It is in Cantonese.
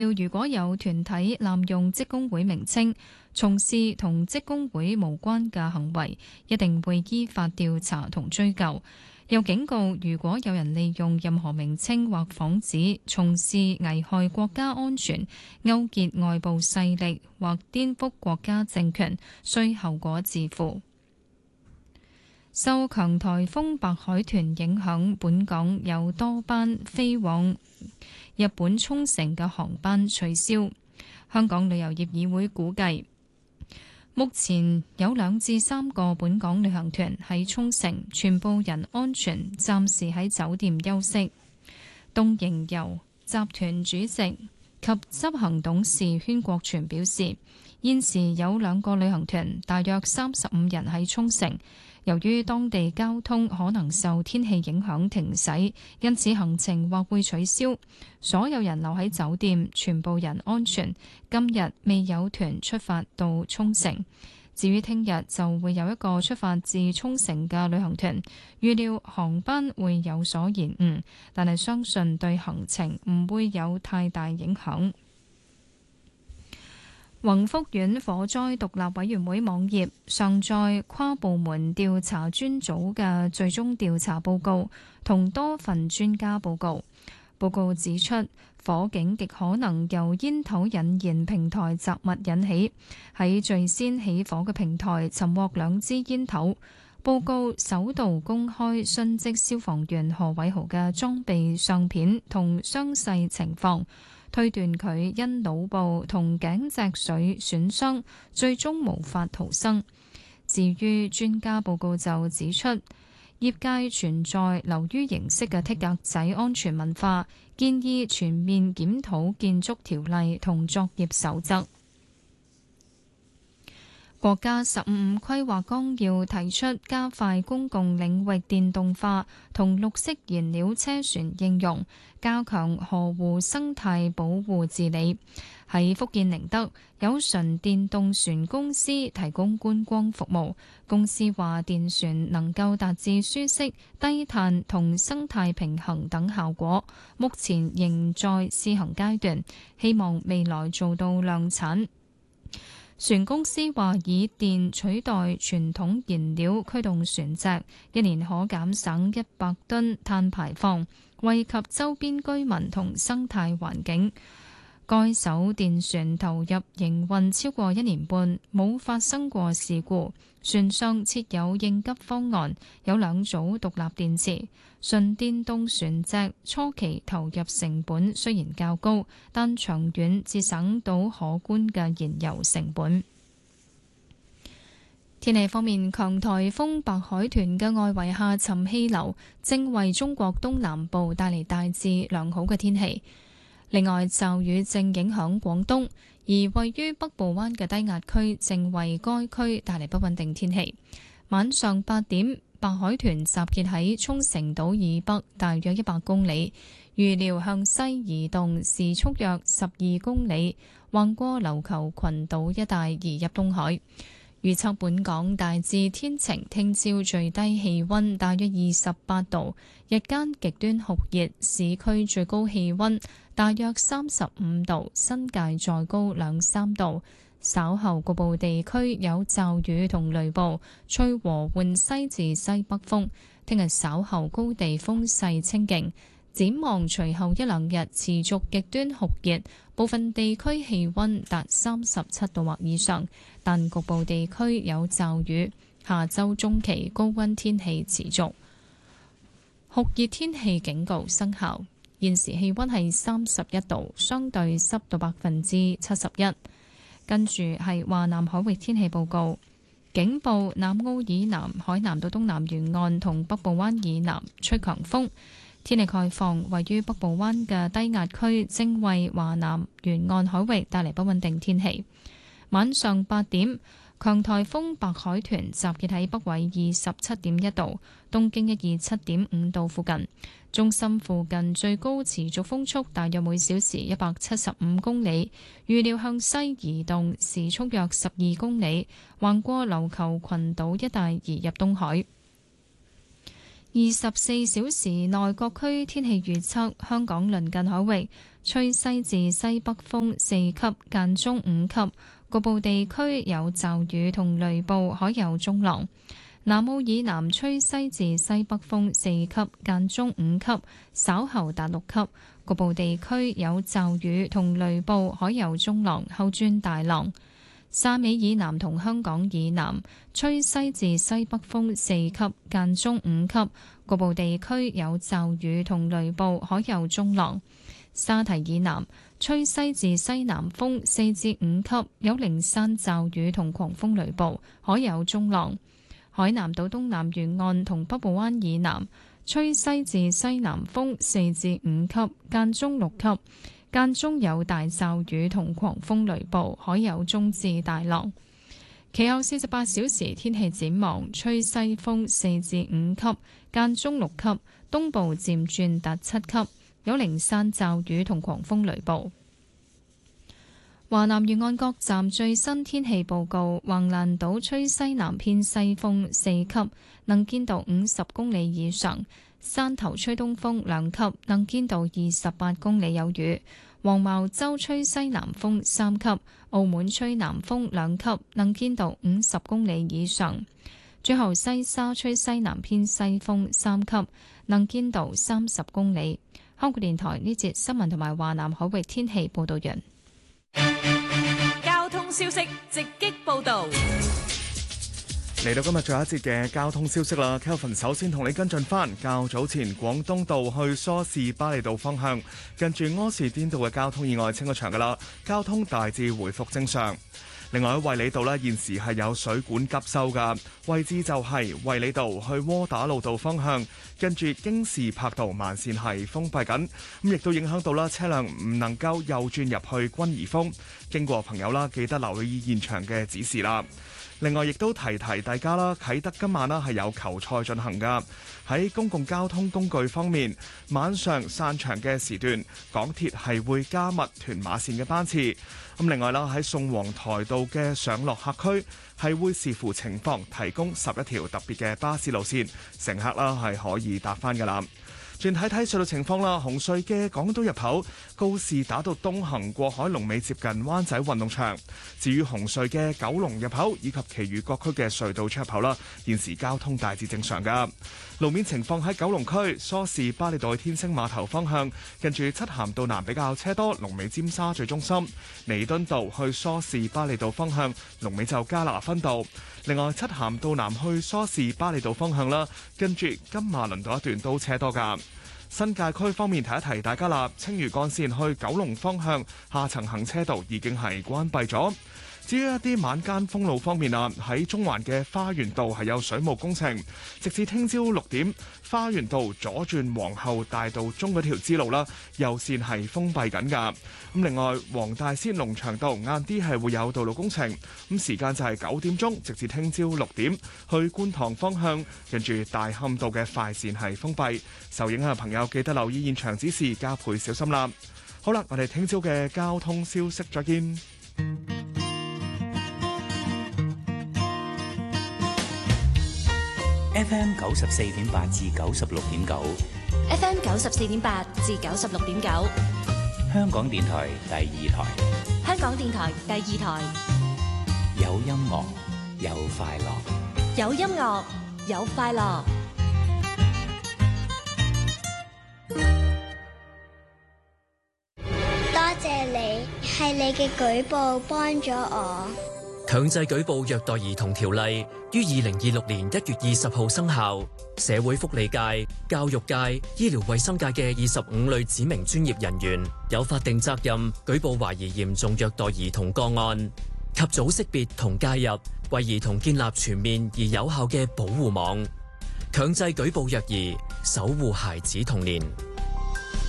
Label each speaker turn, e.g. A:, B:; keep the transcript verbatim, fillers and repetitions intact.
A: 如果有團體濫用職工會名稱，從事同職工會無關嘅行為，一定會依法調查同追究。又警告，如果有人利用任何名稱或幌子從事危害國家安全、勾結外部勢力或顛覆國家政權，需後果自負。受強颱風白海豚影響，本港有多班飛往日本沖繩嘅航班取消。香港旅遊業議會估計，目前有兩至三個本港旅行團喺沖繩，全部人安全，暫時喺酒店休息。東瀛遊集團主席及執行董事禤國全表示，現時有兩個旅行團，大約三十五人喺沖繩。由於當地交通可能受天氣影響停駛，因此行程或會取消。所有人留喺酒店，全部人安全。今日未有團出發到沖繩。至於聽日就會有一個出發至沖繩嘅旅行團，預料航班會有所延誤，但係相信對行程唔會有太大影響。宏福苑火災獨立委員會網頁上載跨部門調查專組嘅最終調查報告同多份專家報告。報告指出，火警極可能由煙頭引燃平台雜物引起。喺最先起火嘅平台尋獲兩支煙頭。報告首度公開殉職消防員何偉豪嘅裝備相片同傷勢情況，推斷佢因腦部同頸脊髓損傷，最終無法逃生。至於專家報告就指出，業界存在流於形式嘅剔格仔安全文化，建議全面檢討建築條例同作業守則。國家十五五規劃綱要提出加快公共領域電動化同綠色燃料車船應用，加強河湖生態保護治理。喺福建寧德，有純電動船公司提供觀光服務。公司話電船能夠達至舒適、低碳同生態平衡等效果，目前仍在試行階段，希望未來做到量產。船公司話以電取代傳統燃料驅動船隻，一年可減省一百噸碳排放，惠及周邊居民同生態環境。該艘電船投入營運超過一年半，冇發生過事故。船上設有應急方案，有兩組獨立電池。純電動船隻初期投入成本雖然較高，但長遠節省到可觀嘅燃油成本。天氣方面，強颱風白海豚嘅外圍下沉氣流正為中國東南部帶嚟大致良好嘅天氣。另外，驟雨正影響廣東，而位於北部灣嘅低壓區正為該區帶嚟不穩定天氣。晚上八點，白海豚集結喺沖繩島以北大約一百公里，預料向西移動，時速約十二公里，橫過琉球群島一帶移入東海。預測本港大致天晴，聽朝最低氣溫大約二十八度，日間極端酷熱，市區最高氣溫大約三十五度，新界再高兩三度。稍後局部地區有驟雨同雷暴，吹和緩西至西北風。聽日稍後高地風勢清勁。展望隨後一兩日持續極端酷熱，部分地區氣溫達三十七度或以上，但局部地區有驟雨。下周中期高溫天氣持續，酷熱天氣警告生效。現時氣溫係三十一度，相對濕度百分之七十一。跟住係華南海域天氣報告，警報：南澳以南、海南到東南沿岸同北部灣以南吹強風。天氣概況，位於北部灣嘅低壓區正為華南沿岸海域帶嚟不穩定天氣。晚上八點，強颱風白海豚集結喺北緯二十七點一度、東經一二七點五度附近，中心附近最高持續風速大約每小時一百七十五公里，預料向西移動，時速約十二公里，橫過琉球群島一帶移入東海。二十四小時內各區天氣預測：香港鄰近海域吹西至西北風四級，間中五級，局部地區有驟雨同雷暴，海有中浪。南澳以南吹西至西北風四級，間中五級，稍後達六級，局部地區有驟雨同雷暴，海有中浪，後轉大浪。汕尾以南同香港以南吹西至西北風四級，間中五級，局部地區有驟雨同雷暴，海有中浪。沙堤以南吹西至西南風四至五級，有零散驟雨同狂風雷暴，海有中浪。海南島東南沿岸同北部灣以南吹西至西南風四至五級，間中六級，間中有大驟雨同狂風雷暴，海有中至大浪。其後四十八小時天氣展望，吹西風四至五級，間中六級，東部漸轉達七級，有零散驟雨同狂風雷暴。華南沿岸各站最新天氣報告：橫瀾島吹西南偏西風四級，能見度五十公里以上；汕頭吹東風兩級，能見度二十八公里有餘；黃茅洲吹西南風三級，澳門吹南風兩級，能見度五十公里以上。最後西沙吹西南偏西風三級，能見度三十公里。香港電台呢節新聞同埋華南海域天氣報道完。
B: 交通消息直擊報道，
C: 嚟到今日最後一節嘅交通消息啦。Kelvin 首先同你跟進翻，較早前廣東道去梳士巴利道方向，近住柯士甸道嘅交通意外清咗場噶啦，交通大致回復正常。另外喺衛理道呢，現時係有水管急修噶，位置就係衛理道去窩打老道方向，跟住京士柏道慢線係封閉緊，咁亦都影響到啦車輛唔能夠右轉入去君怡峰，經過朋友啦記得留意現場嘅指示啦。另外亦都提提大家啦，啟德今晚啦係有球賽進行噶。喺公共交通工具方面，晚上散場嘅時段，港鐵係會加密屯馬線嘅班次。咁另外啦，喺宋皇台道嘅上落客區係會視乎情況提供十一條特別嘅巴士路線，乘客啦係可以搭返噶啦。轉睇睇隧道情況啦，紅隧嘅港島入口告士打道東行過海龍尾接近灣仔運動場。至於紅隧嘅九龍入口以及其餘各區嘅隧道出口啦，現時交通大致正常噶。路面情況喺九龍區梳士巴利道天星碼頭方向，近住漆咸道南比較車多，龍尾尖沙咀中心；彌敦道去梳士巴利道方向，龍尾就加拿分道。另外，漆咸道南去梳士巴利道方向啦，跟住金馬倫道一段都車多噶。新界區方面提一提大家啦，青嶼幹線去九龍方向下層行車道已經係關閉咗。至於一啲晚間封路方面啊，喺中環嘅花園道係有水務工程，直至聽朝六點，花園道左轉皇后大道中嗰條支路啦，右線係封閉緊㗎。咁另外，黃大仙龍翔道晏啲係會有道路工程，咁時間就係九點鐘，直至聽朝六點，去觀塘方向，跟住大磡道嘅快線係封閉，受影響嘅朋友記得留意現場指示，加倍小心啦。好啦，我哋聽朝嘅交通消息再見。
D: F M 九十四點八至九十六點九
E: ，F M 九十四點八至九十六點九，
D: 香港電台第二台，
E: 香港電台第二台，
D: 有音樂有快樂，
E: 有音樂有快樂。
F: 多謝你，係你嘅舉報幫咗我。
G: 強制舉報虐待兒童條例於二零二六年一月二十號生效，社會福利界、教育界、醫療衛生界嘅二十五類指明專業人員有法定責任舉報懷疑嚴重虐待兒童個案，及早識別同介入，為兒童建立全面而有效嘅保護網，強制舉報虐兒，守護孩子童年。